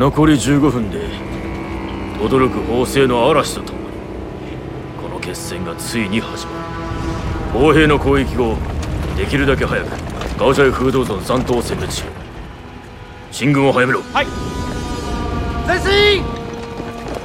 残り15分で轟く砲声の嵐とともにこの決戦がついに始まる。砲兵の攻撃後、できるだけ早くガオジャイ風洞村残党を殲滅しよう。進軍を早めろ。 はい。前進。